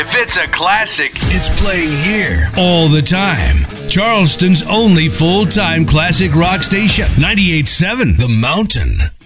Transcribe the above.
If it's a classic, it's playing here all the time. Charleston's only full-time classic rock station, 98.7 The Mountain.